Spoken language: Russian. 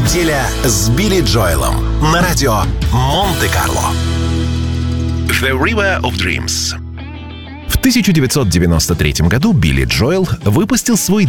Неделя с Билли Джоэлом на радио Монте-Карло. The River of Dreams. В 1993 году Билли Джоэл выпустил свой